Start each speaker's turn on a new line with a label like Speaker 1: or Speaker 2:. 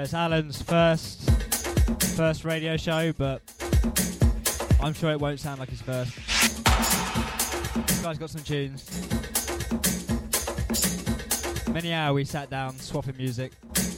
Speaker 1: it's Alan's first radio show, but I'm sure it won't sound like his first. This guy's got some tunes. Many hours we sat down swapping music.